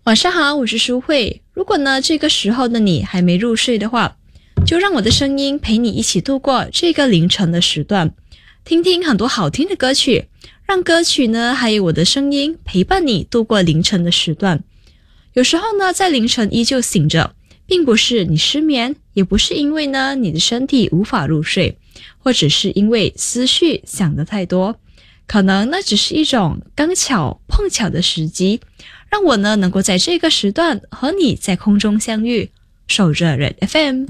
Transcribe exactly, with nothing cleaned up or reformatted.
晚上好，我是舒慧。如果呢这个时候的你还没入睡的话，就让我的声音陪你一起度过这个凌晨的时段，听听很多好听的歌曲，让歌曲呢还有我的声音陪伴你度过凌晨的时段。有时候呢在凌晨依旧醒着，并不是你失眠，也不是因为呢你的身体无法入睡，或者是因为思绪想得太多，可能那只是一种刚巧碰巧的时机，让我呢能够在这个时段和你在空中相遇，守着 Red F M。